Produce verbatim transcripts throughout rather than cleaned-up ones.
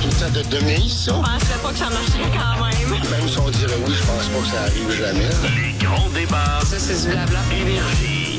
tout le temps de donner, ça. Je penserais pas que ça marcherait quand même. Même si on dirait oui, je pense pas que ça arrive jamais. Les grands débats. Ça, c'est du blabla. Énergie.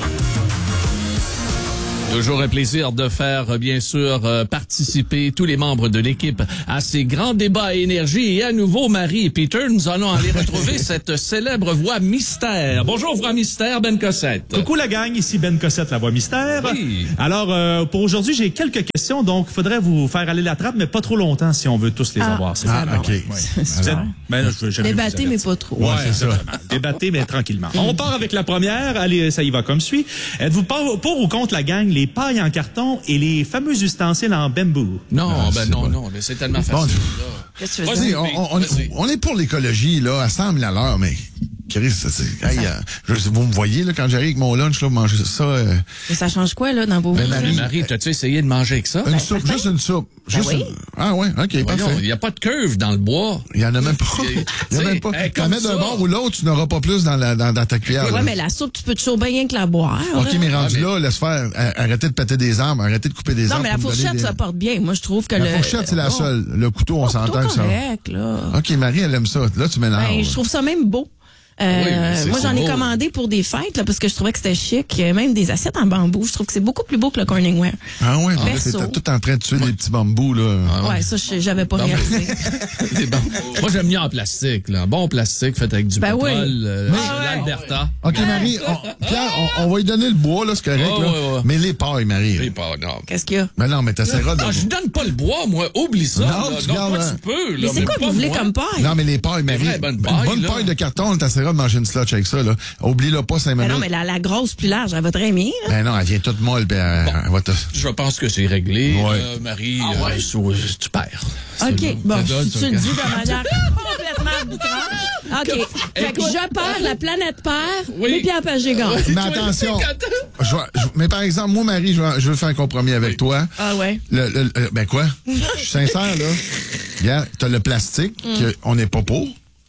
Toujours un plaisir de faire, bien sûr, euh, participer tous les membres de l'équipe à ces grands débats à énergie. Et à nouveau, Marie et Peter, nous allons aller retrouver cette célèbre voix mystère. Bonjour, voix mystère, Ben Cossette. Coucou la gang, ici Ben Cossette, la voix mystère. Oui. Alors, euh, pour aujourd'hui, j'ai quelques questions, donc il faudrait vous faire aller la trappe, mais pas trop longtemps si on veut tous les Ah. avoir. C'est Ah, ça. OK. Ouais. Vous êtes- ben, là, je veux jamais Débattez, vous mais avertir. pas trop. Ouais, c'est ça. Débattez, mais tranquillement. On part avec la première. Allez, ça y va comme suit. Êtes-vous pour, pour ou contre la gang, les pailles en carton et les fameux ustensiles en bambou? Non, Ah, ben c'est non, bon. non, mais c'est tellement Bon, facile. Qu'est-ce que tu veux Vas-y. dire? Vas-y, on, on, Vas-y. on est pour l'écologie, là, à cent mille à l'heure, mais Chris, ça, c'est, hey, euh, je, vous me voyez, là, quand j'arrive avec mon lunch, là, manger ça, euh, Mais ça change quoi, là, dans vos Ben, vies? Marie, Marie, t'as-tu essayé de manger avec ça? une soupe, juste une soupe. Juste oui. une- Ah ouais, OK, Voyons, parfait. il n'y a pas de curve dans le bois. Il y en a même pas. Il y en a même pas. Hey, Tu la comme mets d'un ça. bord ou l'autre, tu n'auras pas plus dans, la, dans, dans ta cuillère. Ah, là. ben, Ah, ben, Ouais, mais la soupe, tu peux toujours bien que la boire. Ah, OK, là. mais rendu mais- là, laisse faire. a- Arrêtez de péter des arbres, arrêtez de couper des Ah, arbres. ben, pour la me donner fourchette, des- ça porte bien. Moi, je trouve que La le... fourchette, c'est la Oh. seule. Le couteau, on Le s'entend couteau que ça. correct, là. OK, Marie, elle aime ça. Là, tu mélanges. Ben, je trouve ça même beau. Euh, Oui, mais c'est- moi, j'en c'est ai beau. commandé pour des fêtes, là, parce que je trouvais que c'était chic. Euh, Même des assiettes en bambou. Je trouve que c'est beaucoup plus beau que le Corningware. Ah ouais, mais Perso. t'es tout en train de tuer des petits bambous, là. Ouais, ça, je- j'avais pas Non, mais- réalisé. Des bambous. Moi, j'aime mieux en plastique, là. Bon plastique fait avec du Ben pétrole, oui. euh, Mais- l'Alberta. OK, Marie, on, Pierre, on, on va lui donner le bois, là, c'est correct, Oh, là. ouais, ouais. Mais les pailles, Marie. Oui, pas, non. Qu'est-ce qu'il y a? Mais non, mais t'essaieras de... Ah, je donne pas le bois, moi. Oublie ça. Non, là. tu non gardes, toi, hein. tu peux, là. Mais c'est quoi que pas vous voulez moi. comme paille? Non, mais les pailles, Marie. vraie bonne Une paille, bonne là. paille de carton, t'essaieras de manger une slotch avec ça, là. Oublie-le pas cinq Ben minutes. non, mais la, la grosse plus large, elle va très bien. là. Ben non, elle vient toute molle, ben, elle, elle va te... Je pense que c'est réglé, Ouais. euh, Marie. euh, sous- tu perds. OK, bon, Ça donne, si tu ça, le dis regarde. de manière complètement arbitraire. OK, fait que je perds, la planète perd, Oui. mais Pierre Pagé gagne. Mais attention, je vais- je- mais par exemple, moi, Marie, je veux, je veux faire un compromis avec toi. Ah ouais? Le, le- le- ben quoi? Je suis sincère, là. Regarde, t'as le plastique, Mm. que on n'est pas pour.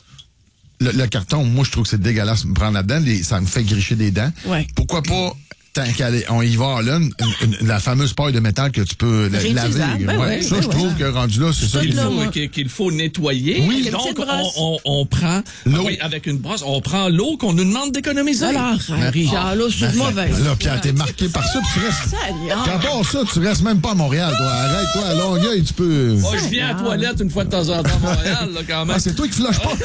Le, le carton, moi, je trouve que c'est dégueulasse de me prendre là-dedans. Les- ça me fait gricher des dents. Ouais. Pourquoi pas, tant qu'à aller- on y va, là, une- une- la fameuse paille de métal que tu peux la- Réutilisable, laver. ben Ouais. ouais, ça, ben je ouais. trouve que rendu là, c'est ça Tout qu'il là, faut. moi. Qu'il qu'il faut nettoyer. Oui. Avec une Donc, petite on, brosse. on, on prend L'eau. oui, avec une brosse, on prend l'eau qu'on nous demande d'économiser. Alors, arrête, Marie. Pierre, là, je suis mauvaise. Là, Pierre, t'es marqué par ça, puis tu restes... Seigneur. Qu'à part ça, tu restes même pas à Montréal, toi. Arrête-toi, à Longueuil, tu peux... Moi, je viens à la toilette une fois de temps en temps à Montréal, là, quand même. Ah, c'est toi qui flushes pas.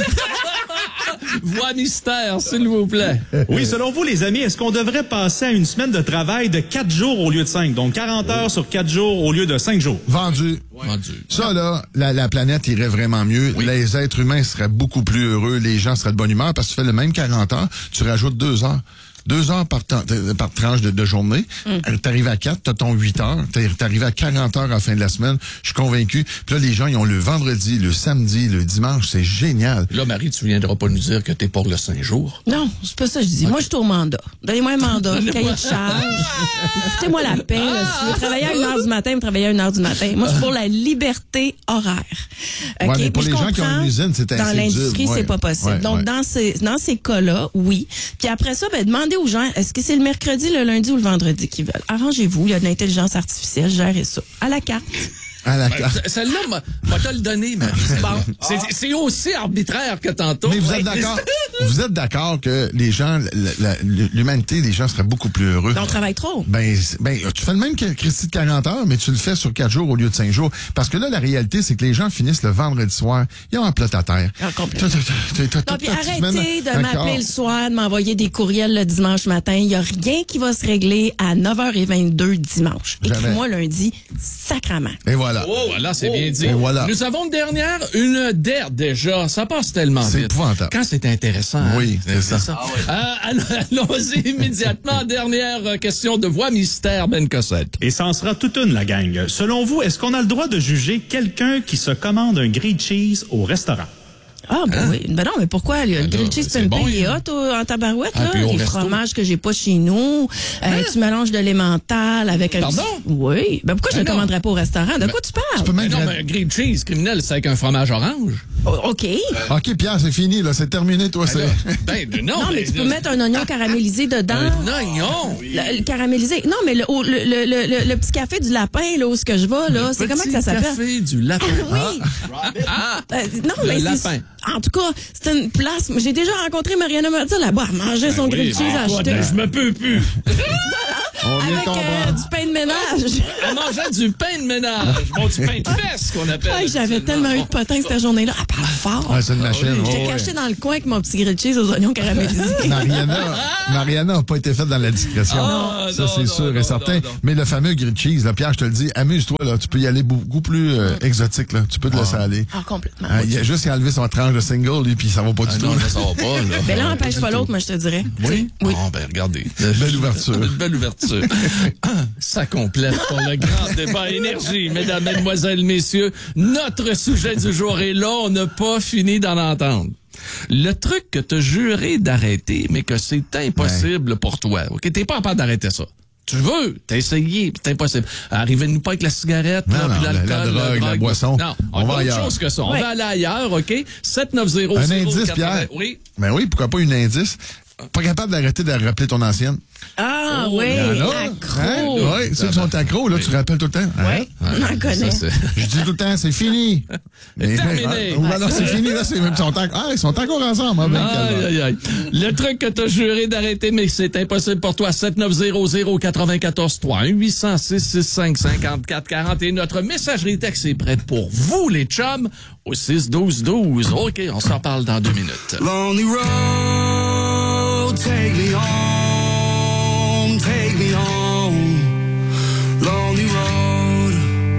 Voix mystère, s'il vous plaît. Oui, selon vous, les amis, est-ce qu'on devrait passer à une semaine de travail de quatre jours au lieu de cinq? Donc, quarante heures sur quatre jours au lieu de cinq jours. Vendu. Vendu. Ça, là, la, la planète irait vraiment mieux. Les êtres humains seraient beaucoup plus heureux. Les gens seraient de bonne humeur parce que tu fais le même quarante heures, tu rajoutes deux heures. Deux heures par, temps- par tranche de, de journée. Mm. T'arrives à quatre, t'as ton huit heures. T'es- T'arrives à quarante heures à la fin de la semaine. Je suis convaincu. Puis là, les gens, ils ont le vendredi, le samedi, le dimanche. C'est génial. Là, Marie, tu viendras pas nous dire que t'es pour le cinq jours. Non, c'est pas ça que je dis. Moi, je suis au mandat. Donnez-moi un mandat, un cahier de charge. Foutez-moi la paix. Là. Si vous voulez travailler à une heure du matin, vous travaillez à une heure du matin. Moi, je suis pour la liberté horaire. Ouais, OK? mais pour Puis les je gens qui ont comprends, une usine, c'est dans insésible. l'industrie, Ouais. c'est pas possible. Ouais, Donc, ouais. dans ces, dans ces cas-là, oui. Puis après ça, ben, demandez aux gens, est-ce que c'est le mercredi, le lundi ou le vendredi qu'ils veulent? Arrangez-vous. Il y a de l'intelligence artificielle. Gérez ça. À la carte. À la Ben, carte. c- Celle-là, m'a- m'a te le donné, Marie. Bon. C'est- C'est aussi arbitraire que tantôt. Mais vous Ouais. êtes d'accord, vous êtes d'accord que les gens, la- la- l'humanité, les gens seraient beaucoup plus heureux. On travaille trop. Ben, c'est- ben, tu fais le même que Christy de quarante heures, mais tu le fais sur quatre jours au lieu de cinq jours. Parce que là, la réalité, c'est que les gens finissent le vendredi soir, ils ont un plat à terre. Ah, complètement. T'as- t'as- t'as- t'as- Non, puis t'as- tu te mènes arrêtez de un m'appeler quart. le soir, de m'envoyer des courriels le dimanche matin. Il n'y a rien qui va se régler à neuf heures vingt-deux dimanche. Jamais. Écris-moi lundi, sacrament. Et voilà. Oh, voilà, c'est bien dit. Et voilà. Nous avons une dernière, une der déjà. Ça passe tellement C'est vite. épouvantable. Quand c'est intéressant. hein? Oui, c'est ça. Euh, allons- Allons-y immédiatement. Dernière euh, question de voix mystère, Ben Cossette. Et ça en sera toute une, la gang. Selon vous, est-ce qu'on a le droit de juger quelqu'un qui se commande un grilled cheese au restaurant? Ah, ben Hein? oui. Ben non, mais pourquoi? Le Ben là, grilled cheese c'est Pimpé, bon, il est hein? hot au- en tabarouette, Ah, là. puis au Les resto. fromages que j'ai pas chez nous. Euh, tu mélanges de l'emmental avec un... Pardon? Oui. Ben pourquoi je Ben ne non. commanderais pas au restaurant? De quoi tu parles? peux Mais même non, gra- mais un grilled cheese criminel, c'est avec un fromage orange. Oh, OK. OK, Pierre, c'est fini, là. C'est terminé, toi. Ben, c'est... là, ben, non, Non, mais tu peux mettre un oignon caramélisé dedans. un oignon. Le, le caramélisé. Non, mais le, au- le, le, le, le, le petit café du lapin, là, où ce que je vais, là, c'est comment que ça s'appelle? Café du lapin. Oui. Ah, Euh, non, Le mais c'est- lapin. En tout cas, c'est une place. J'ai déjà rencontré Mariana Martin là-bas. Elle mangeait son grilled cheese à acheter. je me peux plus. On vient de Avec euh, comprendre. du pain de ménage. Elle mangeait du pain de ménage. Bon, du pain de fesse qu'on appelle. Ouais, j'avais tellement eu de potins cette journée-là. Elle parle fort. Ouais, c'est une machine. J'étais ouais, ouais. caché dans le coin avec mon petit grilled cheese aux oignons caramélisés. Mariana, Mariana n'a pas été faite dans la discrétion. Ah, ça, non, c'est non, sûr non, et certain. non, non. Mais le fameux grilled cheese, là, Pierre, je te le dis, amuse-toi, là. Tu peux y aller beaucoup plus euh, exotique, là. Tu peux te laisser aller. Ah, complètement. Hein, il a juste qu'à enlever son tranche de single, lui, puis ça va pas du Ah tout. non, ça va pas, là. Mais là, empêche pas l'autre, moi, je te dirais. Oui? Oui. Bon, ben, regardez. Belle ouverture. Une belle ouverture. Ça complète pour le grand débat énergie. Mesdames, mesdemoiselles, messieurs, notre sujet du jour est là. On n'a pas fini d'en entendre. Le truc que tu as juré d'arrêter, mais que c'est impossible pour toi. OK? T'es pas capable d'arrêter ça. Tu veux, t'as essayé, puis c'est impossible. Arrivez-nous pas avec la cigarette, Non, là, non, puis la- l'alcool, la drogue, la boisson. Non, On on, va va autre ailleurs. chose que ça. On Ouais. va aller ailleurs, OK? sept neuf zéro Un zéro indice, quatre-vingts. Pierre. Oui. Ben oui, pourquoi pas une indice? Pas capable d'arrêter de rappeler ton ancienne. Ah, Oh, oui. Il y en a. Accro. Hein? Oui, ceux qui sont accros, là, tu rappelles tout le temps. Hein? Oui, on en connaît. Ça, c'est- Je dis tout le temps, c'est fini. Mais- Terminé. Ah, ou alors, c'est fini, là, c'est, ils, sont en- ah, ils sont encore ensemble. Hein, ben, Aïe, aïe, aïe. Le truc que t'as juré d'arrêter, mais c'est impossible pour toi, sept neuf zéro zéro neuf quatre trois, un huit cents six six cinq cinquante-quatre quarante et notre messagerie texte est prête pour vous, les chums, au six douze douze. OK, on s'en parle dans deux minutes. Lonely road, take me home.